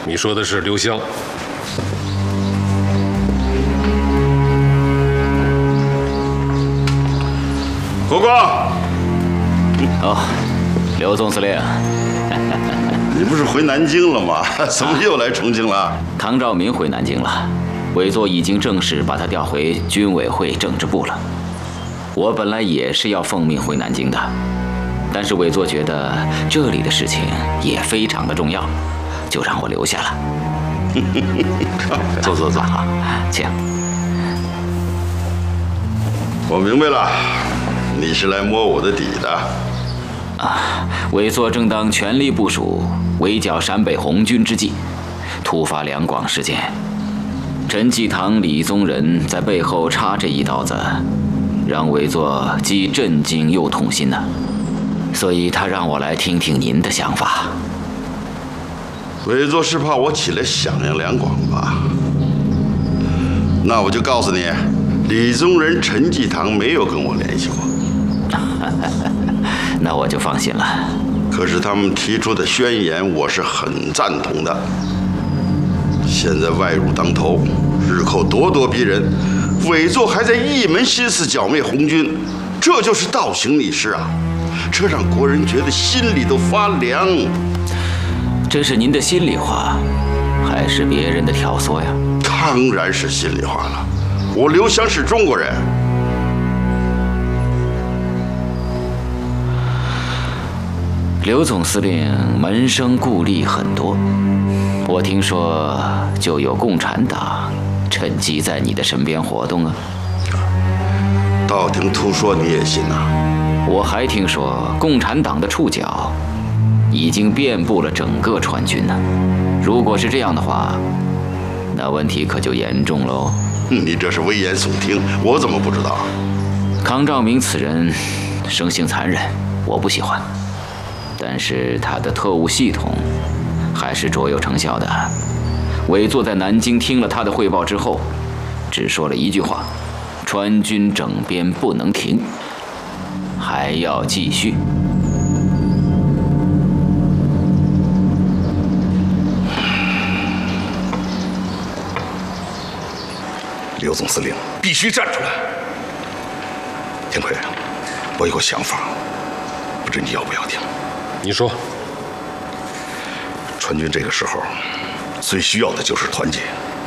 你说的是刘湘。 国光。 哦，刘总司令。 你不是回南京了吗？怎么又来重庆了？ 康兆民回南京了，委座已经正式把他调回军委会政治部了。我本来也是要奉命回南京的，但是委座觉得这里的事情也非常的重要，就让我留下了。 坐坐坐， 请。 我明白了，你是来摸我的底的。 委座正当全力部署围剿陕北红军之际，突发两广事件，陈济棠、李宗仁在背后插这一刀子，让委座既震惊又痛心呢。所以他让我来听听您的想法。 委座是怕我起来响应两广吧？那我就告诉你，李宗仁、陈济棠没有跟我联系过。 那我就放心了。 可是他们提出的宣言，我是很赞同的。现在外辱当头，日寇咄咄逼人，委座还在一门心思剿灭红军，这就是倒行逆施啊！这让国人觉得心里都发凉。 这是您的心里话，还是别人的挑唆呀？ 当然是心里话了。我刘湘是中国人。 刘总司令门生故吏很多，我听说就有共产党趁机在你的身边活动啊。 道听途说你也信啊？ 我还听说共产党的触角已经遍布了整个川军呢。如果是这样的话，那问题可就严重喽。 你这是危言耸听，我怎么不知道？ 康兆明此人生性残忍，我不喜欢。但是他的特务系统还是卓有成效的。委座在南京听了他的汇报之后，只说了一句话：川军整编不能停，还要继续。 刘总司令必须站出来。天奎，我有个想法，不知你要不要听？ 你说。 川军这个时候最需要的就是团结。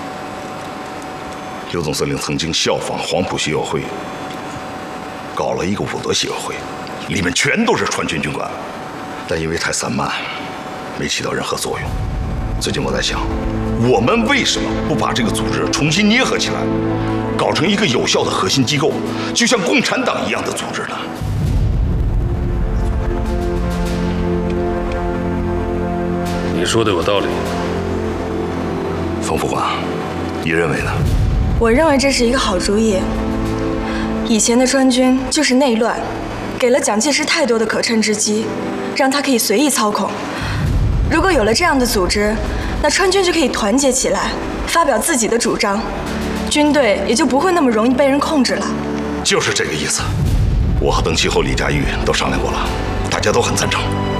刘总司令曾经效仿黄埔协友会，搞了一个武德协友会，里面全都是川军军官，但因为太散漫，没起到任何作用。最近我在想，我们为什么不把这个组织重新捏合起来，搞成一个有效的核心机构，就像共产党一样的组织呢？ 你说的有道理。 冯副官，你认为呢？ 我认为这是一个好主意。以前的川军就是内乱，给了蒋介石太多的可乘之机，让他可以随意操控。如果有了这样的组织，那川军就可以团结起来，发表自己的主张，军队也就不会那么容易被人控制了。 就是这个意思。我和邓其后、李佳玉都商量过了，大家都很赞成。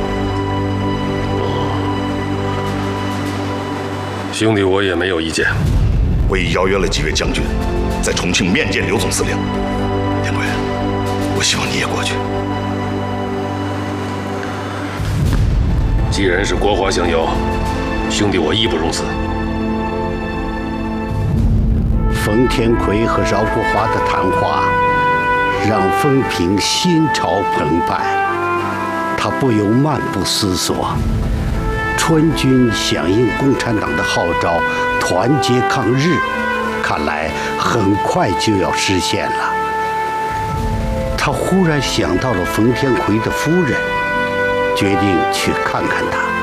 兄弟，我也没有意见。 我已邀约了几位将军，在重庆面见刘总司令。天贵，我希望你也过去。 既然是国华相邀，兄弟我义不容辞。 冯天奎和饶国华的谈话，让冯平心潮澎湃，他不由漫不思索。川军响应共产党的号召，团结抗日，看来很快就要实现了。他忽然想到了冯天奎的夫人，决定去看看他。